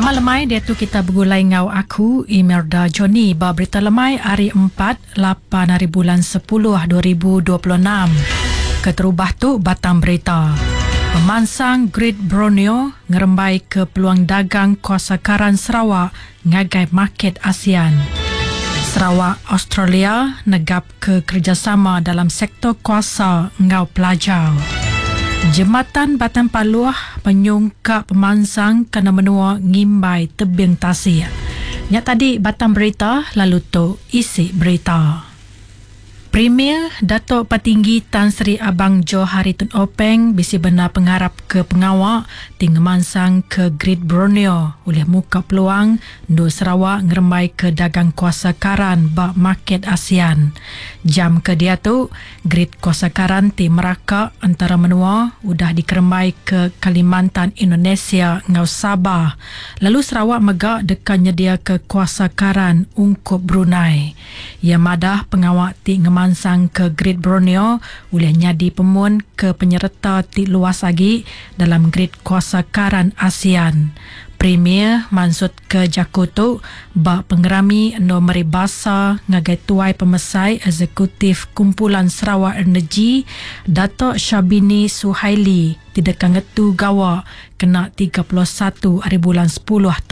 Selamat lemai, dia tu kita bergulai ngau aku Imelda Johnny ba berita lemai hari 4 8 hari bulan 10 2026. Keterubah tu batang berita. Pemansang Great Borneo ngerembai ke peluang dagang kuasa karan Sarawak ngagai market ASEAN. Sarawak Australia negap ke kerjasama dalam sektor kuasa ngau pelajar. Jembatan Batang Paluh menyungkap pemansang kena menua ngimbai tebing tasir. Nyak tadi batang berita, lalu tu isi berita. Premier Datuk Petinggi Tan Sri Abang Johari Tun Openg bisi benar pengharap ke pengawak tinggal mansang ke Great Borneo oleh muka peluang Nur Sarawak ngeremai ke dagang kuasa karan bak market ASEAN. Jam ke dia tu, Great kuasa karan ti Melaka antara menua udah dikeremai ke Kalimantan Indonesia ngau Sabah. Lalu Sarawak megak dekat nyedia ke kuasa karan ungkup Brunei. Ia madah pengawak ti ngemansang ke Great Borneo oleh nyadi pemun ke penyerta ti luas lagi dalam Great kuasa karan ASEAN. Premier mansut ke Jakarta bak pengerami no meribasa ngagai tuai pemesai eksekutif Kumpulan Sarawak Energy Datuk Syabini Suhaili tidak ngetu gawa kena 31 hari bulan 10